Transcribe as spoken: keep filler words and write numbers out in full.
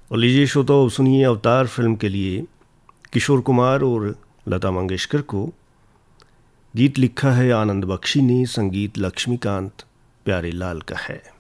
और लीजिए श्रोता, सुनिए अवतार फिल्म के लिए किशोर कुमार और लता मंगेशकर को। गीत लिखा है आनंद बख्शी ने, संगीत लक्ष्मीकांत प्यारेलाल का है।